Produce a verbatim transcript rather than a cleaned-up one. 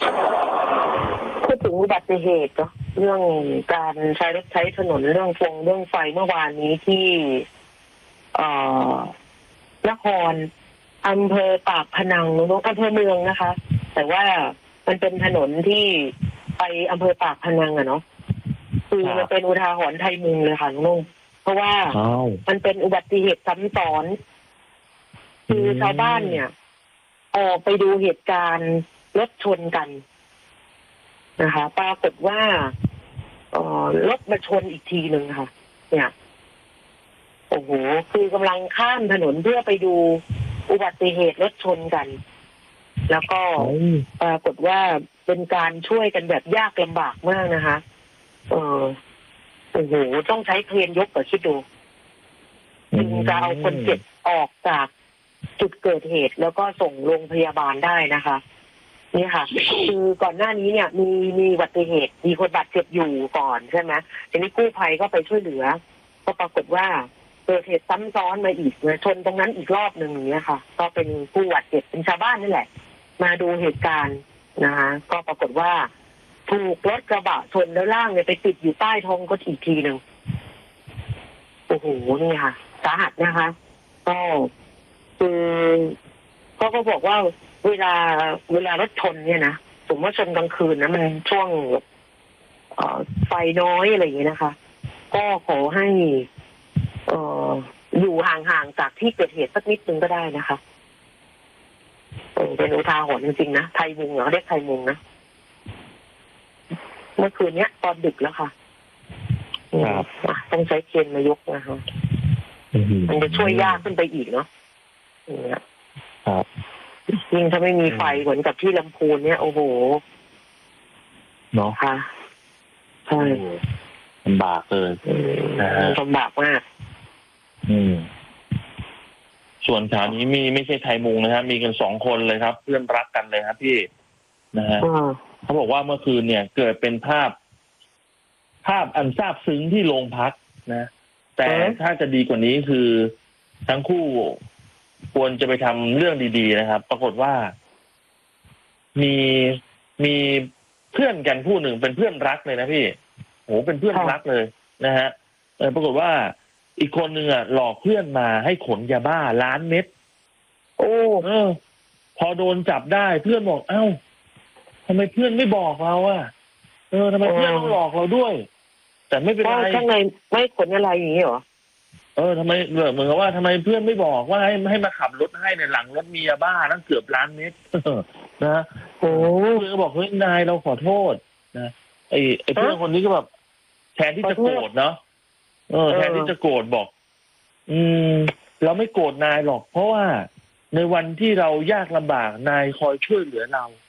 พูดถึงอุบัติเหตุเนาะเรื่องการใช้รถใช้ถนนเรื่องฟงเรื่องไฟเมื่อวานนี้ที่เอ่อนครอำเภอปากพนังนุ๊กอำเภอเมืองนะคะ แต่ว่ามันเป็นถนนที่ไปอำเภอปากพนังอะเนาะคือมันเป็นอุทาหรณ์ไทยมุงเลยค่ะนุ๊กเพราะว่ามันเป็นอุบัติเหตุซ้ำซ้อนคือชาวบ้านเนี่ยออกไปดูเหตุการณ์รถชนกันนะคะปรากฏว่าเอ่อรถมาชนอีกทีหนึ่งค่ะเนี่ยโอ้โหคือกำลังข้ามถนนเพื่อไปดูอุบัติเหตุรถชนกัน แล้วก็ปรากฏว่าเป็นการช่วยกันแบบยากลำบากมากนะคะเออโอ้โหต้องใช้เครนยกกับคิดดูจึงจะเอาคนเจ็บออกจากจุดเกิดเหตุแล้วก็ส่งโรงพยาบาลได้นะคะนี่ค่ะคือก่อนหน้านี้เนี่ยมีมีอุบัติเหตุมีคนบาดเจ็บอยู่ก่อนใช่ไหมทีนี้กู้ภัยก็ไปช่วยเหลือก็ปรากฏว่าเกิดเหตุซ้ำซ้อนมาอีกชนตรงนั้นอีกรอบหนึ่งอย่างเงี้ยค่ะก็เป็นผู้บาดเจ็บเป็นชาวบ้านนี่แหละมาดูเหตุการณ์นะคะก็ปรากฏว่าถูกรถกระบะชนแล้วล่างเนี่ยไปติดอยู่ใต้ท้องก็อีกทีหนึ่งโอ้โหนี่ค่ะสาหัสนะคะก็คือเขาก็บอกว่าเวลาเวลารถชนเนี่ยนะสมมติว่าชนกลางคืนนะมันช่วงเอ่อไฟน้อยอะไรอย่างเงี้ยนะคะก็ขอให้เอ่ออยู่ห่างๆจากที่เกิดเหตุสักนิดนึงก็ได้นะคะเป็นอุทาหรณ์จริงๆนะไทยมุงเหรอเรียกไทยมุงนะเมื่อคืนเนี้ยตอนดึกแล้วค่ะต้องใช้เครนมายกนะคะมันจะช่วยยากขึ้นไปอีกเนาะยิ่งถ้าไม่มีไฟเหมือนกับที่ลำพูนเนี่ยโอ้โหเนาะค่ะใช่ลำบากเลยลำบากมากอืมส่วนข่าวนี้มีไม่ใช่ไทยมุงนะครับมีกันสองคนเลยครับเพื่อนรักกันเลยครับพี่นะฮะเขาบอกว่าเมื่อคืนเนี่ยเกิดเป็นภาพภาพอันซาบซึ้งที่โรงพักนะแต่ถ้าจะดีกว่านี้คือทั้งคู่ควรจะไปทำเรื่องดีๆนะครับปรากฏว่ามีมีเพื่อนกันผู้หนึ่งเป็นเพื่อนรักเลยนะพี่โหเป็นเพื่อนรักเลยนะฮะเออปรากฏว่าอีกคนหนึ่งอ่ะหลอกเพื่อนมาให้ขนยาบ้าล้านเม็ดโอ้เออพอโดนจับได้เพื่อนบอกเอ้าทำไมเพื่อนไม่บอกเราอ่ะเออทำไมเพื่อนต้องหลอกเราด้วยแต่ไม่เป็นไรข้างในไม่ขนอะไรอย่างนี้หรอเออทำไมเหมือนกับว่าทำไมเพื่อนไม่บอกว่าให้ให้มาขับรถให้ในหลังรถมียาบ้าตั้งเกือบล้านเม็ดนะโอ้เพื่อนก็บอกเฮ้ยนายเราขอโทษนะไอ้ไอ้เพื่อนคนนี้ก็แบบแทนที่จะโกรธเนาะเออแทนที่จะโกรธบอกอืมเราไม่โกรธนายหรอกเพราะว่าในวันที่เรายากลำบากนายคอยช่วยเหลือเรา